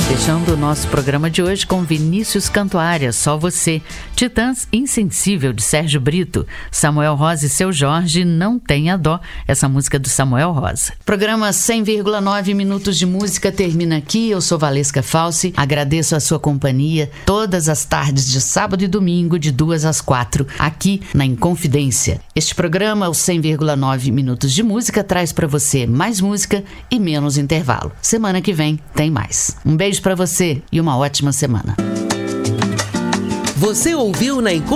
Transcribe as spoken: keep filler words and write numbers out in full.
Fechando o nosso programa de hoje com Vinícius Cantuária, Só Você. Titãs, Insensível, de Sérgio Brito. Samuel Rosa e Seu Jorge, Não Tenha Dó. Essa música do Samuel Rosa. Programa cem vírgula nove minutos de música termina aqui. Eu sou Valesca Falsi. Agradeço a sua companhia todas as tardes de sábado e domingo, de duas às quatro, aqui na Inconfidência. Este programa, o cem vírgula nove minutos de música, traz para você mais música e menos intervalo. Semana que vem tem mais. Um beijo para você e uma ótima semana. Você ouviu na Inconfidência